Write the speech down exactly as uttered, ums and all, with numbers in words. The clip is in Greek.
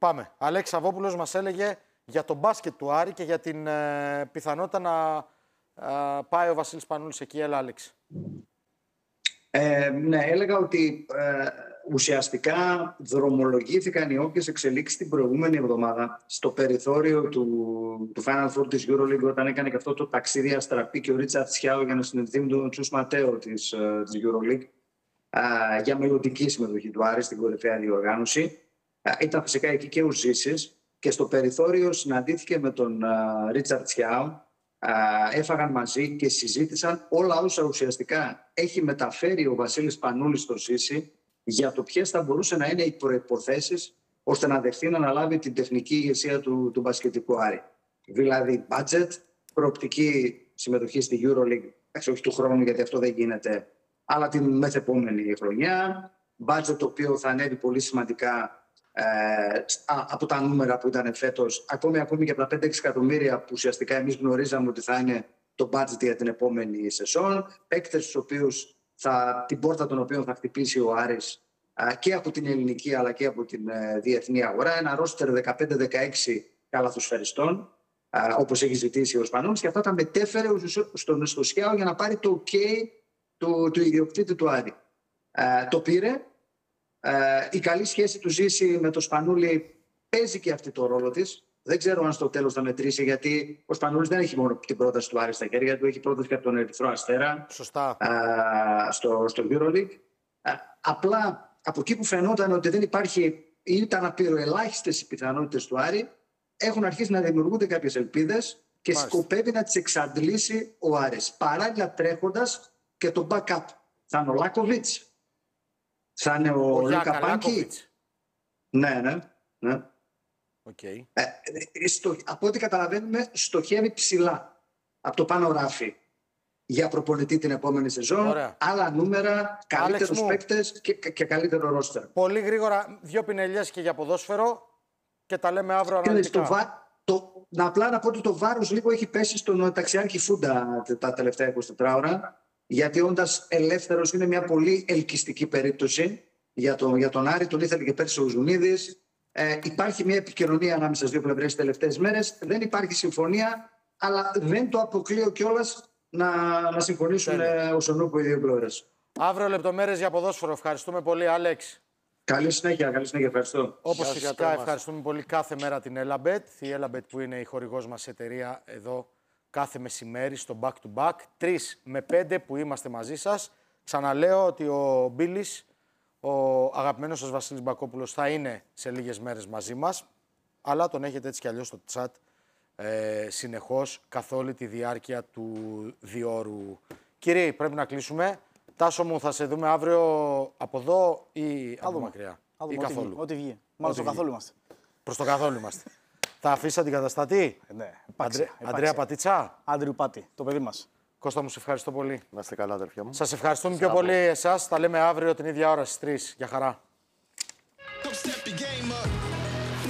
Πάμε. Αλέξη Σαββόπουλος μας έλεγε για το μπάσκετ του Άρη και για την ε, πιθανότητα να ε, πάει ο Βασίλης Πανούλης εκεί. Έλα, Άλεξη. Ε, ναι, έλεγα ότι ε, ουσιαστικά δρομολογήθηκαν οι όποιες εξελίξεις την προηγούμενη εβδομάδα στο περιθώριο του, του Final Four της EuroLeague, όταν έκανε και αυτό το ταξίδι αστραπή και ο Ρίτσαρτ Σιάου για να συναντηθεί με τον Τσούς Ματέο της, uh, της EuroLeague uh, για μελλοντική συμμετοχή του Άρη στην κορυφαία διοργάνωση. Uh, ήταν φυσικά εκεί και ο Ζήσης και στο περιθώριο συναντήθηκε με τον Ρίτσαρτ uh, Σιάου. Uh, έφαγαν μαζί και συζήτησαν όλα όσα ουσιαστικά έχει μεταφέρει ο Βασίλης Πανούλης στο Ζήση για το ποιες θα μπορούσαν να είναι οι προϋποθέσεις ώστε να δεχθεί να αναλάβει την τεχνική ηγεσία του, του μπασκετικού Άρη. Δηλαδή, budget, προοπτική συμμετοχή στη EuroLeague, όχι του χρόνου γιατί αυτό δεν γίνεται, αλλά την μεθεπόμενη χρονιά. Budget το οποίο θα ανέβει πολύ σημαντικά ε, από τα νούμερα που ήταν φέτος, ακόμη, ακόμη και από τα πέντε έξι εκατομμύρια που ουσιαστικά εμείς γνωρίζαμε ότι θα είναι το budget για την επόμενη σεζόν. Παίκτες στους οποίους θα, την πόρτα των οποίων θα χτυπήσει ο Άρης και από την ελληνική αλλά και από την ε, διεθνή αγορά. Ένα ρόστερ δεκαπέντε δεκαέξι καλαθοσφαιριστών, όπως έχει ζητήσει ο Σπανούλης, και αυτά τα μετέφερε στον στο Σιάο για να πάρει το OK του, του ιδιοκτήτη του Άρη. Ε, το πήρε. Ε, η καλή σχέση του Ζήση με τον Σπανούλη παίζει και αυτή το ρόλο της. Δεν ξέρω αν στο τέλος θα μετρήσει, γιατί ο Σπανούλης δεν έχει μόνο την πρόταση του Άρη στα χέρια του, έχει πρόταση και από τον Ερυθρό Αστέρα. Σωστά. Ε, στο, στο EuroLeague. Ε, απλά από εκεί που φαινόταν ότι δεν υπάρχει ή ήταν απειροελάχιστες οι πιθανότητες του Άρη, έχουν αρχίσει να δημιουργούνται κάποιες ελπίδες και Μάλιστα. σκοπεύει να τις εξαντλήσει ο Άρης. Παράλληλα τρέχοντας και το backup. Θα είναι ο Λάκοβιτς, θα είναι ο, ο Λούκα Πάνκι. Ναι, ναι. ναι. Okay. Ε, στο, από ό,τι καταλαβαίνουμε, στοχεύει ψηλά από το πάνω ράφι για προπονητή την επόμενη σεζόν. Ωραία. Άλλα νούμερα, καλύτερους παίκτες και, και καλύτερο ρόστερ. Πολύ γρήγορα, δύο πινελιές και για ποδόσφαιρο και τα λέμε αύριο αναλυτικά. Βα... Το... Να απλά να πω ότι το βάρος λίγο έχει πέσει στον ταξιάρχη Φούντα τα τελευταία είκοσι τέσσερις ώρα, γιατί όντας ελεύθερος είναι μια πολύ ελκυστική περίπτωση για, το, για τον Άρη. Τον ήθελε και πέρσι ο Ζουνίδης. Ε, υπάρχει μια επικοινωνία ανάμεσα στις δύο πλευρές τις τελευταίες μέρες. Δεν υπάρχει συμφωνία, αλλά δεν το αποκλείω κιόλας να, να συμφωνήσουν ε, όσον ούπο οι δύο πλευρές. Αύριο λεπτομέρειες για ποδόσφαιρο. Ευχαριστούμε πολύ, Άλεξ. Καλή συνέχεια, καλή συνέχεια. Ευχαριστώ. Όπως φυσικά ευχαριστούμε πολύ κάθε μέρα την Έλαμπετ. Η Έλαμπετ που είναι η χορηγός μας εταιρεία εδώ κάθε μεσημέρι στο back to back. τρεις με πέντε που είμαστε μαζί σας. Ξαναλέω ότι ο Μπίλης, ο αγαπημένος σας Βασίλης Μπακόπουλος, θα είναι σε λίγες μέρες μαζί μας, αλλά τον έχετε έτσι κι αλλιώς στο chat ε, συνεχώς καθ' όλη τη διάρκεια του διόρου. Κύριοι, πρέπει να κλείσουμε. Τάσο μου, θα σε δούμε αύριο από εδώ ή από μακριά ή καθόλου? Ό,τι βγει. Μάλλον στο καθόλου είμαστε. Προς το καθόλου είμαστε. Θα αφήσει την καταστατή. Ε, ναι, Αντρέ... Αντρέα Πατίτσα. Άντριου Πάτη, το παιδί μας. Κώστα μου, σε ευχαριστώ πολύ. Να είστε καλά, αδερφιά μου. Σας ευχαριστούμε πιο πολύ εσάς. Τα λέμε αύριο την ίδια ώρα στις τρεις. Για χαρά.